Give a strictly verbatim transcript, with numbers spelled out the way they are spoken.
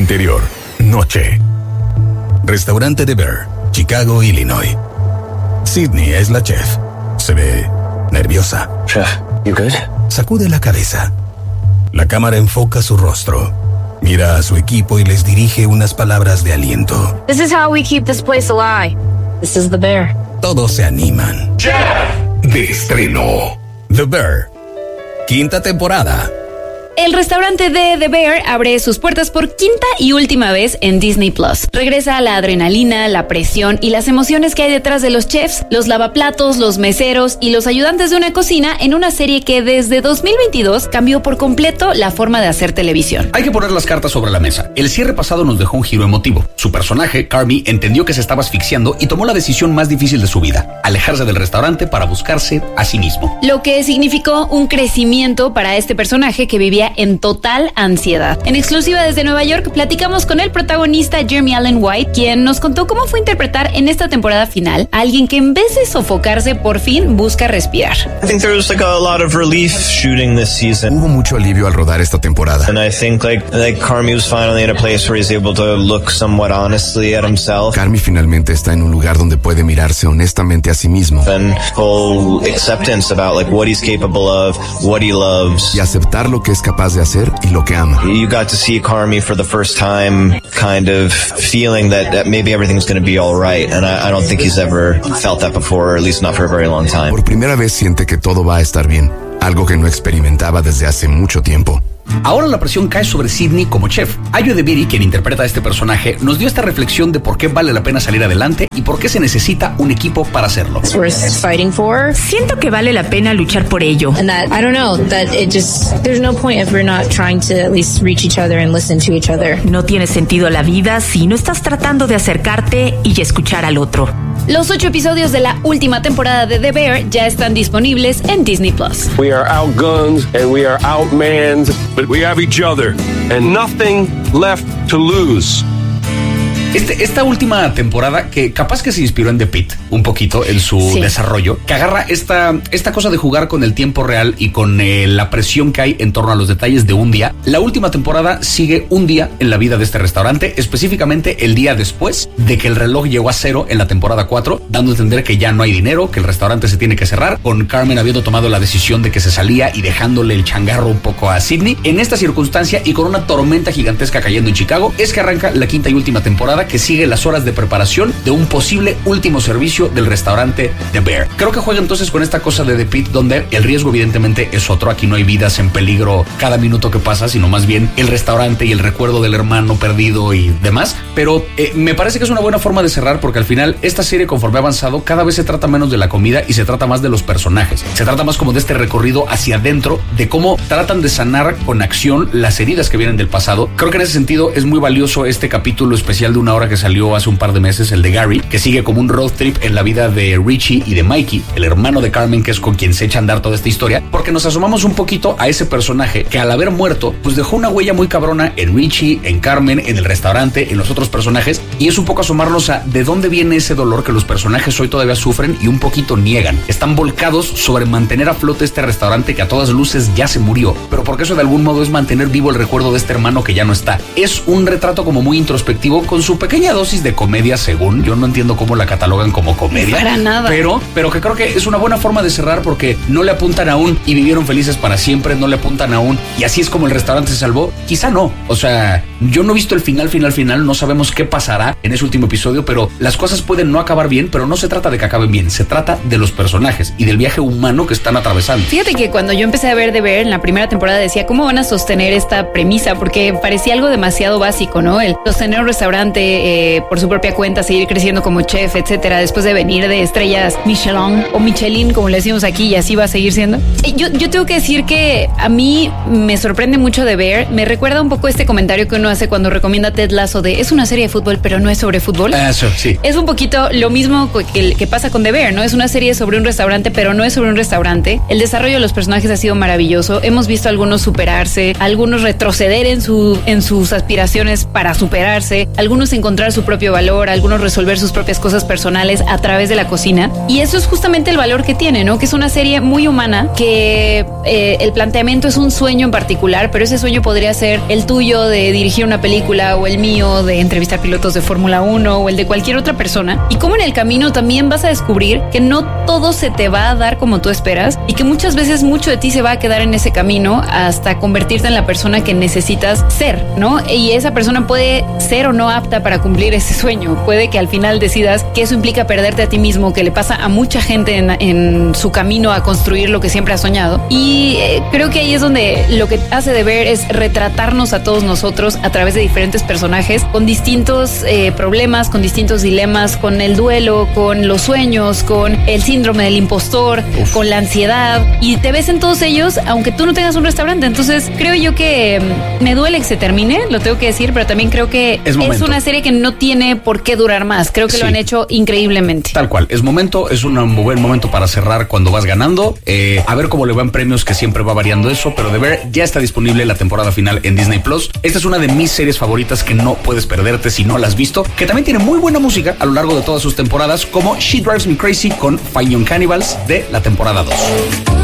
Interior, noche. Restaurante The Bear, Chicago, Illinois. Sydney es la chef. Se ve nerviosa. Chef, you good? Sacude la cabeza. La cámara enfoca su rostro. Mira a su equipo y les dirige unas palabras de aliento. This is how we keep this place alive. This is The Bear. Todos se animan. Chef. De estreno. The Bear. Quinta temporada. El restaurante de The Bear abre sus puertas por quinta y última vez en Disney Plus. Regresa la adrenalina, la presión y las emociones que hay detrás de los chefs, los lavaplatos, los meseros y los ayudantes de una cocina en una serie que desde dos mil veintidós cambió por completo la forma de hacer televisión. Hay que poner las cartas sobre la mesa. El cierre pasado nos dejó un giro emotivo. Su personaje, Carmy, entendió que se estaba asfixiando y tomó la decisión más difícil de su vida: alejarse del restaurante para buscarse a sí mismo. Lo que significó un crecimiento para este personaje que vivía en total ansiedad. En exclusiva desde Nueva York, platicamos con el protagonista Jeremy Allen White, quien nos contó cómo fue interpretar en esta temporada final a alguien que en vez de sofocarse, por fin busca respirar. I think there was like a lot of relief shooting this season. Hubo mucho alivio al rodar esta temporada. And I think like like Carmy was finally in a place where he's able to look somewhat honestly at himself. Carmy finalmente está en un lugar donde puede mirarse honestamente a sí mismo. And full acceptance about like what he's capable of, what he loves. Y aceptar lo que es capaz de hacer y lo que ama. You got to see Carmy for the first time kind of feeling that, that maybe everything's going to be all right, and I, I don't think he's ever felt that before, or at least not for a very long time. Por primera vez siente que todo va a estar bien, algo que no experimentaba desde hace mucho tiempo. Ahora la presión cae sobre Sydney como chef. Ayo Edebiri, quien interpreta a este personaje, nos dio esta reflexión de por qué vale la pena salir adelante y por qué se necesita un equipo para hacerlo. It's worth fighting for. Siento que vale la pena luchar por ello. And that, I don't know, that it just, there's no point if we're not trying to at least reach each other and listen to each other. No tiene sentido la vida si no estás tratando de acercarte y escuchar al otro. Los ocho episodios de la última temporada de The Bear ya están disponibles en Disney Plus. We are outgunned and we are outmanned, but we have each other and nothing left to lose. Este, esta última temporada, que capaz que se inspiró en The Pitt un poquito en su sí. desarrollo, que agarra esta, esta cosa de jugar con el tiempo real y con eh, la presión que hay en torno a los detalles de un día. La última temporada sigue un día en la vida de este restaurante, específicamente el día después de que el reloj llegó a cero en la temporada cuatro, dando a entender que ya no hay dinero, que el restaurante se tiene que cerrar, con Carmen habiendo tomado la decisión de que se salía y dejándole el changarro un poco a Sydney. En esta circunstancia y con una tormenta gigantesca cayendo en Chicago, es que arranca la quinta y última temporada, que sigue las horas de preparación de un posible último servicio del restaurante The Bear. Creo que juega entonces con esta cosa de The Pitt, donde el riesgo evidentemente es otro. Aquí no hay vidas en peligro cada minuto que pasa, sino más bien el restaurante y el recuerdo del hermano perdido y demás. Pero eh, me parece que es una buena forma de cerrar, porque al final esta serie, conforme ha avanzado, cada vez se trata menos de la comida y se trata más de los personajes. Se trata más como de este recorrido hacia adentro, de cómo tratan de sanar con acción las heridas que vienen del pasado. Creo que en ese sentido es muy valioso este capítulo especial de una hora que salió hace un par de meses, el de Gary, que sigue como un road trip en la vida de Richie y de Mikey, el hermano de Carmen, que es con quien se echa a andar toda esta historia, porque nos asomamos un poquito a ese personaje que, al haber muerto, pues dejó una huella muy cabrona en Richie, en Carmen, en el restaurante, en los otros personajes, y es un poco asomarnos a de dónde viene ese dolor que los personajes hoy todavía sufren y un poquito niegan. Están volcados sobre mantener a flote este restaurante que a todas luces ya se murió, pero porque eso de algún modo es mantener vivo el recuerdo de este hermano que ya no está. Es un retrato como muy introspectivo, con su pequeña dosis de comedia, según yo no entiendo cómo la catalogan como comedia. Para nada. Pero, pero que creo que es una buena forma de cerrar, porque no le apuntan a un y vivieron felices para siempre, no le apuntan a un y así es como el restaurante se salvó. Quizá no. O sea, yo no he visto el final, final, final. No sabemos qué pasará en ese último episodio, pero las cosas pueden no acabar bien, pero no se trata de que acaben bien. Se trata de los personajes y del viaje humano que están atravesando. Fíjate que cuando yo empecé a ver The Bear en la primera temporada decía, ¿cómo van a sostener esta premisa? Porque parecía algo demasiado básico, ¿no? El sostener un restaurante eh, por su propia cuenta, seguir creciendo como chef, etcétera, después de venir de estrellas Michelin o Michelin, como le decimos aquí, y así va a seguir siendo. Yo, yo tengo que decir que a mí me sorprende mucho The Bear. Me recuerda un poco este comentario que uno hace cuando recomienda Ted Lasso de es una serie de fútbol, pero no es sobre fútbol. Eso, sí. Es un poquito lo mismo que, que pasa con The Bear, ¿no? Es una serie sobre un restaurante, pero no es sobre un restaurante. El desarrollo de los personajes ha sido maravilloso. Hemos visto a algunos superarse, algunos retroceder en, su, en sus aspiraciones para superarse, algunos encontrar su propio valor, algunos resolver sus propias cosas personales a través de la cocina. Y eso es justamente el valor que tiene, ¿no? Que es una serie muy humana, que eh, el planteamiento es un sueño en particular, pero ese sueño podría ser el tuyo de dirigir una película, o el mío de entrevistar pilotos de Fórmula uno, o el de cualquier otra persona. Y cómo en el camino también vas a descubrir que no todo se te va a dar como tú esperas, y que muchas veces mucho de ti se va a quedar en ese camino hasta convertirte en la persona que necesitas ser, ¿no? Y esa persona puede ser o no apta para cumplir ese sueño. Puede que al final decidas que eso implica perderte a ti mismo, que le pasa a mucha gente en, en su camino a construir lo que siempre ha soñado. Y eh, creo que ahí es donde lo que hace de ver es retratarnos a todos nosotros a través de diferentes personajes con distintos eh, problemas, con distintos dilemas, con el duelo, con los sueños, con el síndrome del impostor, Uf. con la ansiedad, y te ves en todos ellos aunque tú no tengas un restaurante. Entonces creo yo que me duele que se termine, lo tengo que decir, pero también creo que es, es una serie que no tiene por qué durar más. Creo que sí. lo han hecho increíblemente. Tal cual, es momento, es un buen momento para cerrar cuando vas ganando, eh, a ver cómo le van premios, que siempre va variando eso, pero de ver, ya está disponible la temporada final en Disney Plus. Esta es una de mis series favoritas que no puedes perderte si no la has visto, que también tiene muy buena música a lo largo de todas sus temporadas, como She Drives Me Crazy con Fine Young Cannibals de la temporada dos.